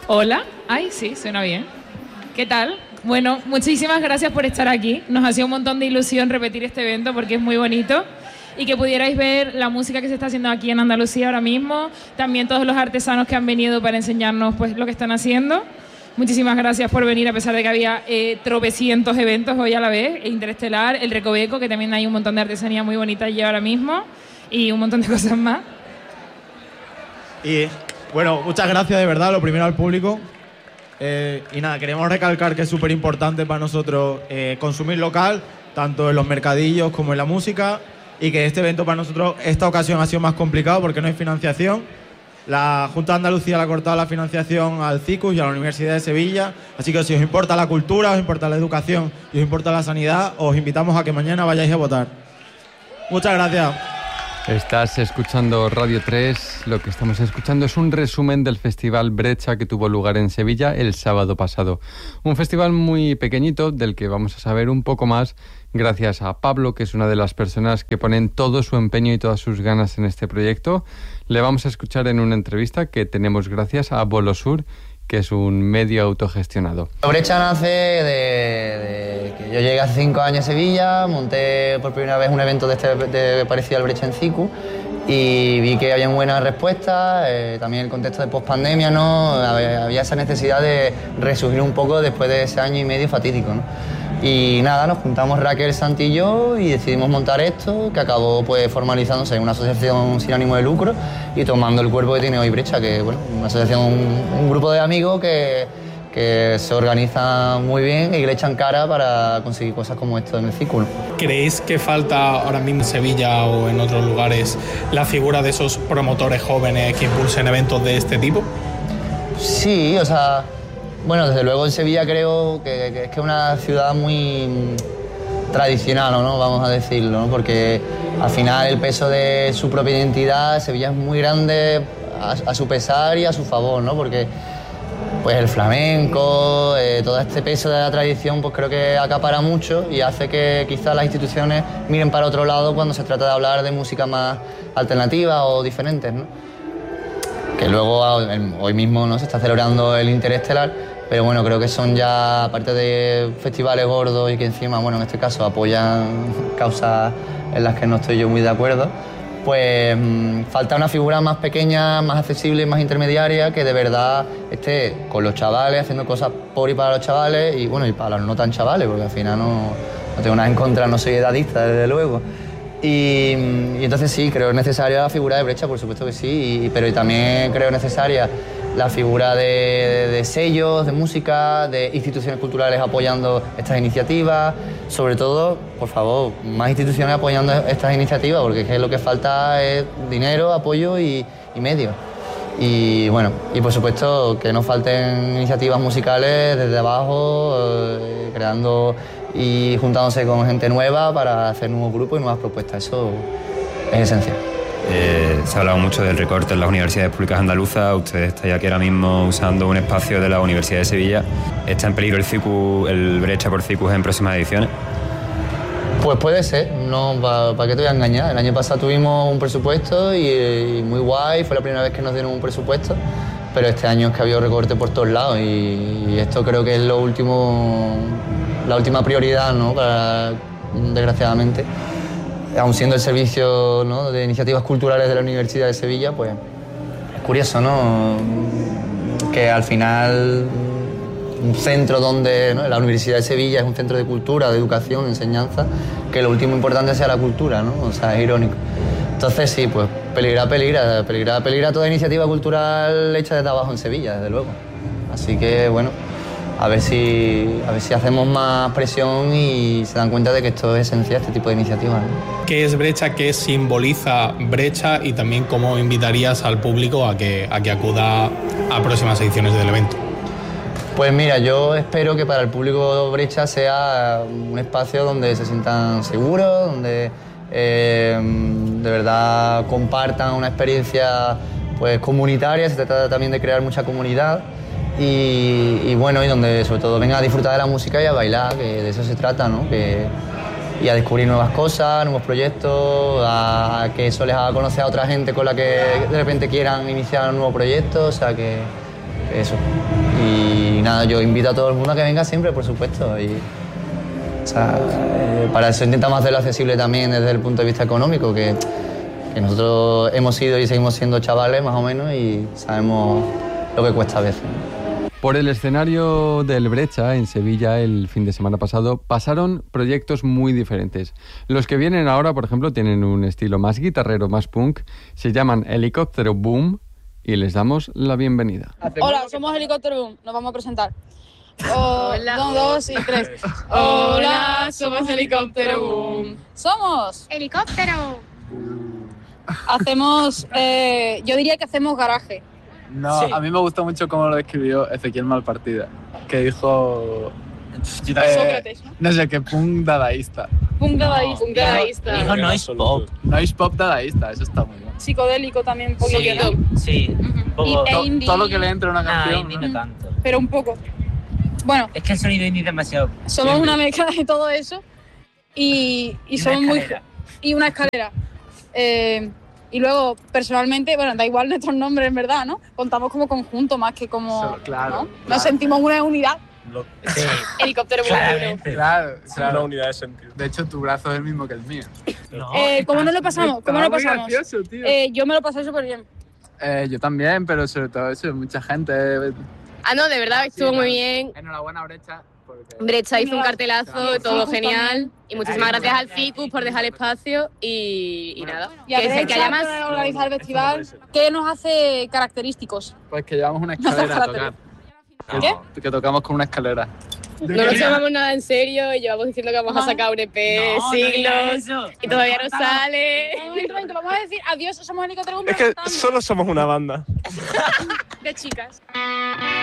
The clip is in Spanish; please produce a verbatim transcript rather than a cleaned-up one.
Hola, ay, sí, suena bien. ¿Qué tal? Bueno, muchísimas gracias por estar aquí. Nos hacía un montón de ilusión repetir este evento porque es muy bonito y que pudierais ver la música que se está haciendo aquí en Andalucía ahora mismo, también todos los artesanos que han venido para enseñarnos pues lo que están haciendo. Muchísimas gracias por venir, a pesar de que había eh, tropecientos eventos hoy a la vez, e Interestelar, el Recoveco, que también hay un montón de artesanía muy bonita allí ahora mismo, y un montón de cosas más. Y bueno, muchas gracias de verdad, lo primero al público. Eh, y nada, queremos recalcar que es súper importante para nosotros eh, consumir local, tanto en los mercadillos como en la música, y que este evento para nosotros, esta ocasión ha sido más complicado porque no hay financiación. La Junta de Andalucía le ha cortado la financiación al CICUS y a la Universidad de Sevilla, así que si os importa la cultura, os importa la educación y os importa la sanidad, os invitamos a que mañana vayáis a votar. Muchas gracias. Estás escuchando Radio tres. Lo que estamos escuchando es un resumen del Festival Brecha que tuvo lugar en Sevilla el sábado pasado. Un festival muy pequeñito del que vamos a saber un poco más gracias a Pablo, que es una de las personas que ponen todo su empeño y todas sus ganas en este proyecto. Le vamos a escuchar en una entrevista que tenemos gracias a Bolosur, que es un medio autogestionado. Brecha nace de, de que yo llegué hace cinco años a Sevilla, monté por primera vez un evento de este de, parecido al Brecha en CICUS y vi que había buenas respuestas, eh, también el contexto de pospandemia, ¿no? Había, había esa necesidad de resurgir un poco después de ese año y medio fatídico, ¿no? Y nada, nos juntamos Raquel, Santi y yo y decidimos montar esto, que acabó pues formalizándose en una asociación sin ánimo de lucro y tomando el cuerpo que tiene hoy Brecha, que bueno, una asociación, un, un grupo de amigos que, que se organiza muy bien y que le echan cara para conseguir cosas como esto en el círculo. ¿Creéis que falta ahora mismo en Sevilla o en otros lugares la figura de esos promotores jóvenes que impulsen eventos de este tipo? Sí, o sea... Bueno, desde luego en Sevilla creo que, que es que es una ciudad muy tradicional, ¿no? Vamos a decirlo, ¿no? Porque al final el peso de su propia identidad, Sevilla es muy grande a, a su pesar y a su favor, ¿no? Porque pues el flamenco, eh, todo este peso de la tradición, pues creo que acapara mucho y hace que quizás las instituciones miren para otro lado cuando se trata de hablar de música más alternativa o diferentes, ¿no? Que luego hoy mismo, ¿no?, se está celebrando el Interestelar, pero bueno, creo que son ya, aparte de festivales gordos y que encima, bueno, en este caso apoyan causas en las que no estoy yo muy de acuerdo, pues mmm, falta una figura más pequeña, más accesible, más intermediaria, que de verdad esté con los chavales, haciendo cosas por y para los chavales y bueno, y para los no tan chavales, porque al final no, no tengo nada en contra, no soy edadista, desde luego. Y, y entonces sí, creo necesaria la figura de Brecha, por supuesto que sí, y, pero también creo necesaria la figura de, de, de sellos, de música, de instituciones culturales apoyando estas iniciativas. Sobre todo, por favor, más instituciones apoyando estas iniciativas, porque es que lo que falta es dinero, apoyo y, y medios. Y bueno, y por supuesto que no falten iniciativas musicales desde abajo, eh, creando y juntándose con gente nueva para hacer nuevos grupos y nuevas propuestas. Eso es esencial. Eh, se ha hablado mucho del recorte en las universidades públicas andaluzas. Usted está ya aquí ahora mismo usando un espacio de la Universidad de Sevilla. ¿Está en peligro el CICUS, el Brecha por CICUS en próximas ediciones? Pues puede ser, no, ¿para pa qué te voy a engañar? El año pasado tuvimos un presupuesto y, y muy guay, fue la primera vez que nos dieron un presupuesto, pero este año es que ha habido recorte por todos lados y, y esto creo que es lo último, la última prioridad, ¿no?, para, desgraciadamente. Aun siendo el servicio, ¿no?, de iniciativas culturales de la Universidad de Sevilla, pues es curioso, ¿no?, que al final un centro donde, ¿no?, la Universidad de Sevilla es un centro de cultura, de educación, de enseñanza, que lo último importante sea la cultura, ¿no? O sea, es irónico. Entonces sí, pues peligra, peligra, peligra, peligra toda iniciativa cultural hecha desde abajo en Sevilla, desde luego. Así que bueno, a ver si, a ver si hacemos más presión y se dan cuenta de que esto es esencial, este tipo de iniciativas, ¿no? ¿Qué es Brecha? ¿Qué simboliza Brecha? Y también cómo invitarías al público a que, a que acuda a próximas ediciones del evento. Pues mira, yo espero que para el público Brecha sea un espacio donde se sientan seguros, donde eh, de verdad compartan una experiencia pues comunitaria. Se trata también de crear mucha comunidad y, y bueno, y donde sobre todo vengan a disfrutar de la música y a bailar, que de eso se trata, ¿no? Que, y a descubrir nuevas cosas, nuevos proyectos, a, a que eso les haga conocer a otra gente con la que de repente quieran iniciar un nuevo proyecto, o sea que eso. Y nada, yo invito a todo el mundo a que venga siempre, por supuesto. Y, o sea, eh, para eso intentamos hacerlo accesible también desde el punto de vista económico, que, que nosotros hemos sido y seguimos siendo chavales más o menos y sabemos lo que cuesta a veces. Por el escenario del Brecha en Sevilla el fin de semana pasado pasaron proyectos muy diferentes. Los que vienen ahora, por ejemplo, tienen un estilo más guitarrero, más punk. Se llaman Helicóptero Boom y les damos la bienvenida. Hola, somos Helicóptero Boom. Nos vamos a presentar. Hola. Uno, dos y tres. Hola, somos Helicóptero Boom. Somos Helicóptero. Hacemos, eh, yo diría que hacemos garaje. No, sí. A mí me gustó mucho cómo lo describió Ezequiel Malpartida, que dijo... Eh, Sócrates, ¿no? No sé, que punk dadaísta. Punk dadaísta. Punk dadaísta. Dijo noise pop. Noise pop dadaísta, eso está muy bien. Psicodélico también, un poquito. Sí, sí. Un poco. Y, e indie. Todo lo que le entra a una Nah, canción. indie no tanto. Pero un poco. Bueno. Es que el sonido indie es demasiado... Somos siempre. una mezcla de todo eso y, y, y somos muy... Y una escalera. Eh... Y luego, personalmente, bueno, da igual nuestros nombres, en verdad, ¿no? Contamos como conjunto más que como... So, claro, ¿no? claro. Nos sentimos una unidad. Lo, sí. Helicóptero Boom. Claro, claro. Una unidad de sentido. De hecho, tu brazo es el mismo que el mío. No, Eh, ¿Cómo nos lo pasamos? ¿Cómo lo Muy pasamos? gracioso, tío. Eh, yo me lo pasé súper bien. Eh, yo también, pero sobre todo eso, mucha gente... Ah, no, de verdad, estuvo muy bien. Enhorabuena, Brecha. Porque... Brecha hizo un cartelazo, Claro. todo Sí, genial. Y muchísimas gracias al Ficus por dejar espacio y, y nada. Y a Que, se- que haya más. por organizar el festival. ¿Qué nos hace característicos? Pues que llevamos una escalera a tocar. ¿Qué? Que tocamos con una escalera. No nos tomamos nada en serio y llevamos diciendo que vamos a sacar un E P No, siglos no digas eso. y todavía no sale. Un momento, un momento, vamos a decir adiós, somos Helicóptero Boom. Es que solo somos una banda. de chicas.